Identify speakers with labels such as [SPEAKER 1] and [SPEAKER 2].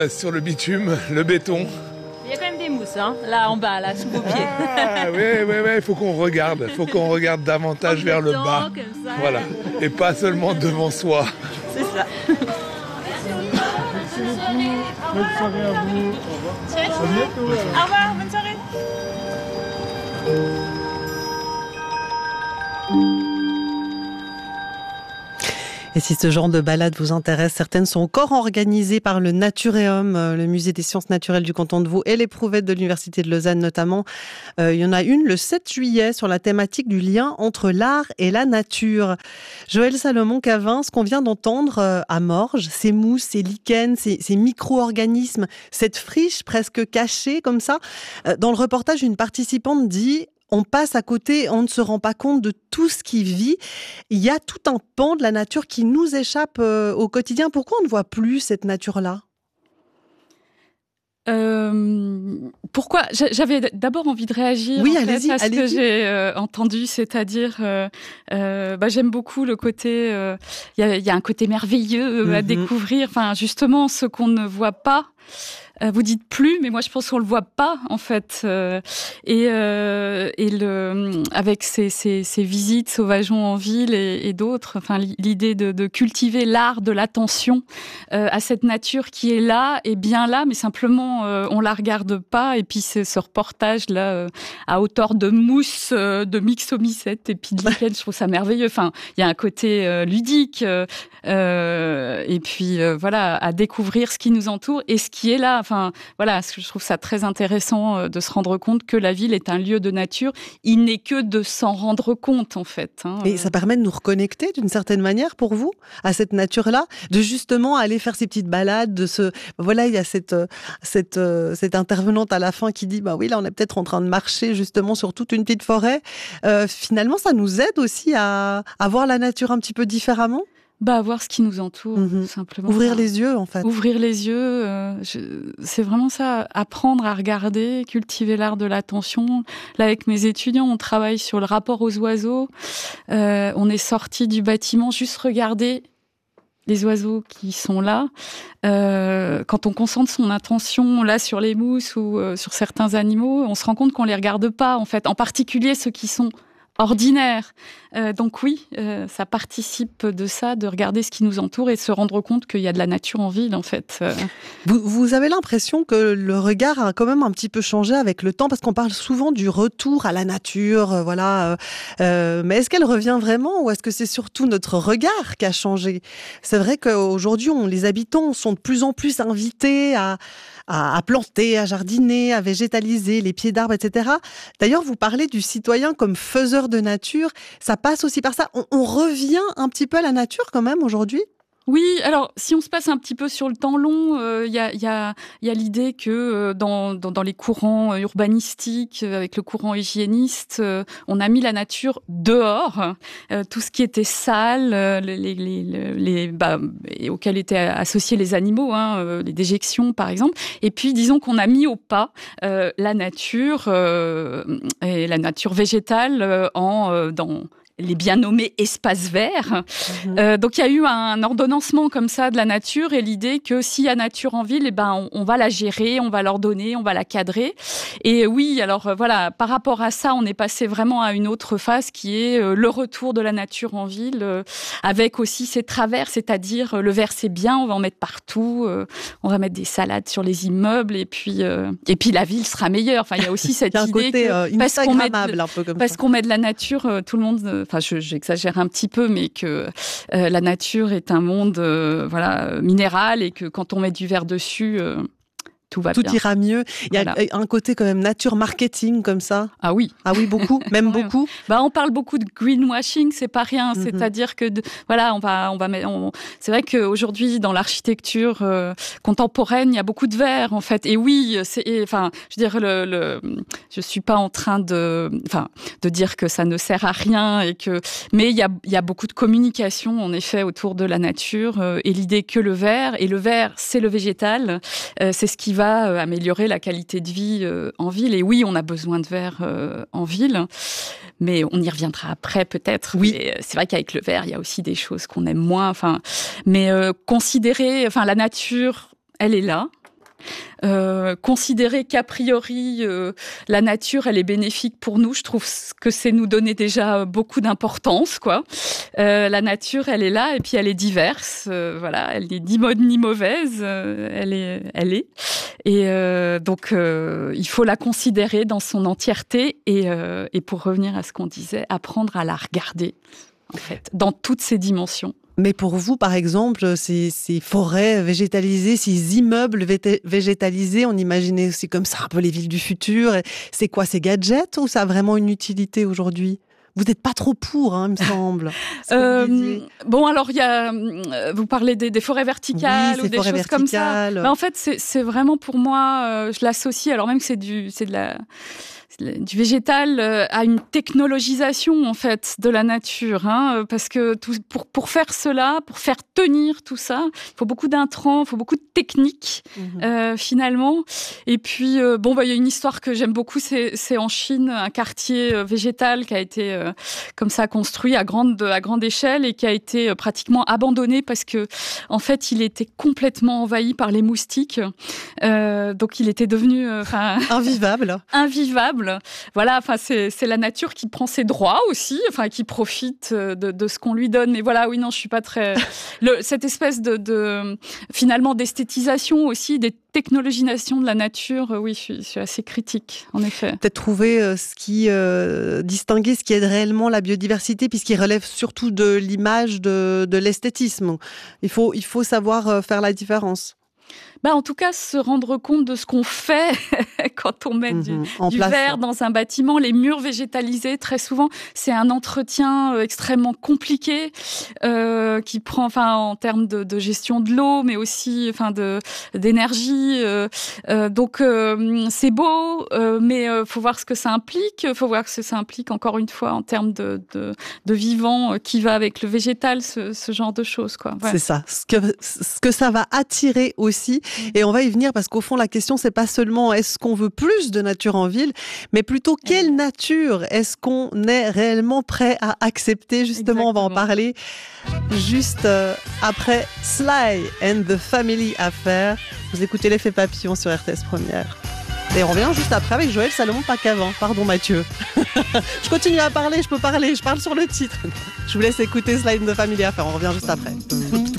[SPEAKER 1] Sur le bitume, le béton.
[SPEAKER 2] Il y a quand même des mousses, hein, là en bas, là, sous vos pieds.
[SPEAKER 1] Ah, oui, il faut qu'on regarde davantage vers le bas.
[SPEAKER 2] Comme ça.
[SPEAKER 1] Voilà, et pas seulement devant soi.
[SPEAKER 2] C'est ça.
[SPEAKER 3] Merci beaucoup. Bonne soirée à vous. Au revoir. À bientôt.
[SPEAKER 2] Au revoir, bonne soirée.
[SPEAKER 4] Et si ce genre de balade vous intéresse, certaines sont encore organisées par le Naturéum, le musée des sciences naturelles du canton de Vaud et l'Éprouvette de l'Université de Lausanne notamment. Il y en a une le 7 juillet sur la thématique du lien entre l'art et la nature. Joël Salomon-Cavin, ce qu'on vient d'entendre à Morges, ces mousses, ces lichens, ces micro-organismes, cette friche presque cachée comme ça. Dans le reportage, une participante dit: on passe à côté, on ne se rend pas compte de tout ce qui vit. Il y a tout un pan de la nature qui nous échappe au quotidien. Pourquoi on ne voit plus cette nature-là ?
[SPEAKER 5] Pourquoi ? J'avais d'abord envie de réagir à ce que j'ai entendu, c'est-à-dire j'aime beaucoup le côté, il y a un côté merveilleux à découvrir, enfin justement ce qu'on ne voit pas. Vous dites plus, mais moi je pense qu'on le voit pas en fait. Avec ces visites Sauvageons en ville et d'autres, enfin l'idée de cultiver l'art de l'attention à cette nature qui est là et bien là, mais simplement on la regarde pas. Et puis ce reportage là à hauteur de mousse, de myxomycètes et puis de lichen, je trouve ça merveilleux. Enfin, il y a un côté ludique et puis voilà, à découvrir ce qui nous entoure et ce qui est là. Enfin, voilà, je trouve ça très intéressant de se rendre compte que la ville est un lieu de nature. Il n'est que de s'en rendre compte, en fait.
[SPEAKER 4] Et ça permet de nous reconnecter, d'une certaine manière, pour vous, à cette nature-là, de justement aller faire ces petites balades, voilà, il y a cette intervenante à la fin qui dit, bah oui, là, on est peut-être en train de marcher, justement, sur toute une petite forêt. Finalement, ça nous aide aussi à voir la nature un petit peu différemment.
[SPEAKER 5] Voir ce qui nous entoure, simplement.
[SPEAKER 4] Ouvrir les yeux, en fait.
[SPEAKER 5] Ouvrir les yeux, c'est vraiment ça, apprendre à regarder, cultiver l'art de l'attention. Là, avec mes étudiants, on travaille sur le rapport aux oiseaux. On est sorti du bâtiment, juste regarder les oiseaux qui sont là. Quand on concentre son attention là sur les mousses ou sur certains animaux, on se rend compte qu'on les regarde pas, en fait. En particulier ceux qui sont ordinaire. Donc oui, ça participe de ça, de regarder ce qui nous entoure et de se rendre compte qu'il y a de la nature en ville, en fait.
[SPEAKER 4] Vous avez l'impression que le regard a quand même un petit peu changé avec le temps, parce qu'on parle souvent du retour à la nature, voilà. Mais est-ce qu'elle revient vraiment, ou est-ce que c'est surtout notre regard qui a changé ? C'est vrai qu'aujourd'hui, les habitants sont de plus en plus invités à planter, à jardiner, à végétaliser, les pieds d'arbres, etc. D'ailleurs, vous parlez du citoyen comme faiseur de nature. Ça passe aussi par ça. On revient un petit peu à la nature quand même aujourd'hui ?
[SPEAKER 5] Oui, alors si on se passe un petit peu sur le temps long, il y a l'idée que dans les courants urbanistiques, avec le courant hygiéniste, on a mis la nature dehors, tout ce qui était sale, auxquels étaient associés les animaux, les déjections par exemple. Et puis disons qu'on a mis au pas la nature et la nature végétale dans les bien nommés espaces verts. Donc il y a eu un ordonnancement comme ça de la nature et l'idée que s'il y a nature en ville, on va la gérer, on va l'ordonner, on va la cadrer. Et oui, alors voilà, par rapport à ça, on est passé vraiment à une autre phase qui est le retour de la nature en ville, avec aussi ses travers, c'est-à-dire le vert c'est bien, on va en mettre partout, on va mettre des salades sur les immeubles et puis la ville sera meilleure. Enfin, il y a aussi cette idée que parce qu'on met de la nature, tout le monde. Enfin, j'exagère un petit peu, mais que la nature est un monde minéral et que quand on met du verre dessus, tout va bien.
[SPEAKER 4] Tout ira mieux. Il y a un côté quand même nature marketing comme ça.
[SPEAKER 5] Ah oui.
[SPEAKER 4] Ah oui, beaucoup, même beaucoup.
[SPEAKER 5] On parle beaucoup de greenwashing, c'est pas rien. C'est-à-dire que c'est vrai qu'aujourd'hui dans l'architecture contemporaine, il y a beaucoup de vert en fait. Et oui, je suis pas en train de dire que ça ne sert à rien mais il y a beaucoup de communication en effet autour de la nature et l'idée que le vert c'est le végétal, c'est ce qui va améliorer la qualité de vie en ville. Et oui, on a besoin de verre en ville, mais on y reviendra après peut-être.
[SPEAKER 4] Oui.
[SPEAKER 5] Et c'est vrai qu'avec le verre, il y a aussi des choses qu'on aime moins. Mais considérer, la nature, elle est là. considérer qu'a priori la nature elle est bénéfique pour nous, je trouve que c'est nous donner déjà beaucoup d'importance, quoi. La nature elle est là et puis elle est diverse, voilà, elle n'est ni bonne ni mauvaise, elle est. Et donc il faut la considérer dans son entièreté et pour revenir à ce qu'on disait, apprendre à la regarder en fait dans toutes ses dimensions.
[SPEAKER 4] Mais pour vous, par exemple, ces forêts végétalisées, ces immeubles végétalisés, on imaginait aussi comme ça un peu les villes du futur. C'est quoi, ces gadgets ou ça a vraiment une utilité aujourd'hui ? Vous n'êtes pas trop pour, il me semble.
[SPEAKER 5] Bon, alors, vous parlez des forêts verticales ou des choses comme ça. En fait, c'est vraiment pour moi, je l'associe, alors même que c'est du végétal à une technologisation en fait de la nature, parce que pour faire cela, pour faire tenir tout ça, il faut beaucoup d'intrants, il faut beaucoup de techniques finalement. Et puis il y a une histoire que j'aime beaucoup, c'est en Chine un quartier végétal qui a été comme ça construit à grande échelle et qui a été pratiquement abandonné parce que en fait il était complètement envahi par les moustiques, donc il était devenu invivable. Voilà, enfin c'est la nature qui prend ses droits aussi, enfin qui profite de ce qu'on lui donne. Mais voilà, oui, non, je suis pas très cette espèce de finalement d'esthétisation aussi, des technologisation de la nature. Oui, je suis assez critique, en effet.
[SPEAKER 4] Peut-être trouver distinguer ce qui aide réellement la biodiversité, puisqu'il relève surtout de l'image, de l'esthétisme. Il faut savoir faire la différence.
[SPEAKER 5] En tout cas, se rendre compte de ce qu'on fait quand on met du verre dans un bâtiment. Les murs végétalisés, très souvent, c'est un entretien extrêmement compliqué qui prend, en termes de gestion de l'eau, mais aussi, d'énergie. Donc, c'est beau, mais faut voir ce que ça implique. Faut voir ce que ça implique, encore une fois, en termes de vivant qui va avec le végétal, ce genre de choses, quoi. Ouais.
[SPEAKER 4] C'est ça. Ce que ça va attirer aussi. Et on va y venir parce qu'au fond, la question, c'est pas seulement est-ce qu'on veut plus de nature en ville, mais plutôt quelle nature est-ce qu'on est réellement prêt à accepter. Justement, on va en parler juste après Sly and the Family Affair. Vous écoutez l'effet papillon sur RTS Première. Et on revient juste après avec Joël Salomon, pas qu'avant. Pardon Mathieu. Je continue à parler, je parle sur le titre. Je vous laisse écouter Sly and the Family Affair, on revient juste après.